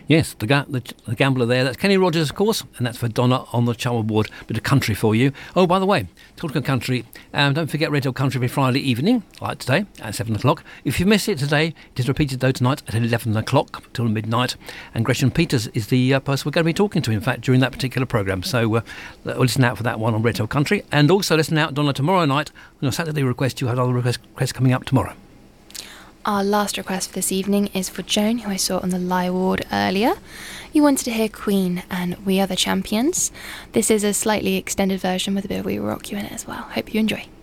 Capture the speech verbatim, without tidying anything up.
Yes, the, ga- the, the gambler there. That's Kenny Rogers, of course, and that's for Donna on the Chum Award. Bit of country for you. Oh, by the way, talking of country, um, don't forget Radio Country every Friday evening, like today, at seven o'clock. If you miss it today, it is repeated, though, tonight at eleven o'clock till midnight. And Gresham Peters is the uh, person we're going to be talking to, in fact, during that particular programme. So uh, listen out for that one on Radio Country. And also listen out, Donna, tomorrow night, on your Saturday request. You have other requests, requests coming up tomorrow. Our last request for this evening is for Joan, who I saw on the Lie Ward earlier. You wanted to hear Queen and We Are the Champions. This is a slightly extended version with a bit of We Will Rock You in it as well. Hope you enjoy.